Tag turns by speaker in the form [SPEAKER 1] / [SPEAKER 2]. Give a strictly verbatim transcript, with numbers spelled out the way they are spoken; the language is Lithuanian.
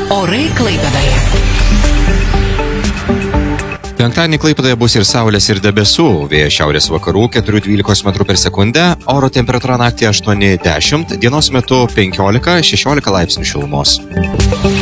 [SPEAKER 1] Orai Klaipėdoje.
[SPEAKER 2] Penktadienį Klaipėdoje bus ir saulės, ir debesų. Vėjas šiaurės vakarų keturi dvylikos metrų per sekundę, oro temperatūra naktį aštuoni dešimt, dienos metu penkiolika šešiolika laipsnių šilumos.